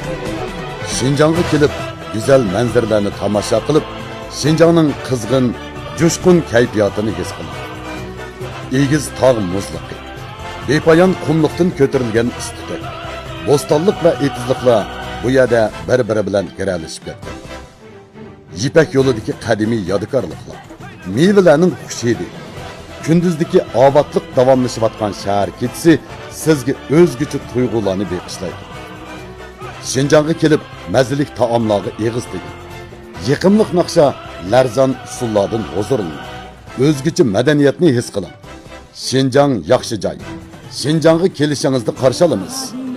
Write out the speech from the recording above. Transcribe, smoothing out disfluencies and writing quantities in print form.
Şinjanğa kelib, güzel manzarlarni tomosha qilib, Şinjanning qizg'in, jo'shqin kayfiyatini his qiling. Egiz tog' muzliqi, bepoyon qumliqdan ko'tarilgan istiqoq, bo'stonliq va etizliqlar bu yerda bir-biri bilan giralishib ketdi. Yipak yo'lidagi qadimiy yodgorliklar, mevalarning xushidi, kunduzdagi obodlik davomlashayotgan shahar ketisi sizga o'zgacha tuyg'ularni beqishlaydi. Şinjanğa kelib, mazalik taomlarga eg'iz teging. Yiqimliq naqsha, larzon usullardan huzurlaning. O'zgacha madaniyatni his qiling. Şinjang yaxshi joy. Şinjanğa kelishingizni qarshi olamiz.